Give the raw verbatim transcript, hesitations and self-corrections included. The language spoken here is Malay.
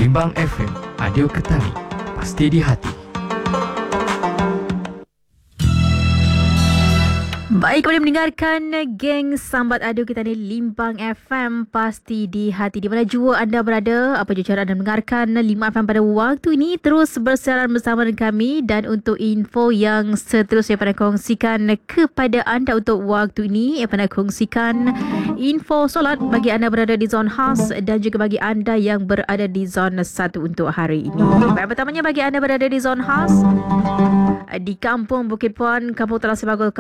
Limbang F M, Audio Ketani, pasti di hati. Baik, kembali mendengarkan geng Sambat Adu kita ni Limbang F M, pasti di hati. Di mana jua anda berada, apa je cara anda mendengarkan Limbang F M pada waktu ini, terus bersiaran bersama dengan kami. Dan untuk info yang seterusnya pada kongsikan kepada anda untuk waktu ini, pada kongsikan info solat bagi anda berada di zon khas dan juga bagi anda yang berada di zon satu untuk hari ini. Baik, pertamanya bagi anda berada di zon khas di Kampung Bukit Puan, Kampung Telah Sebagul,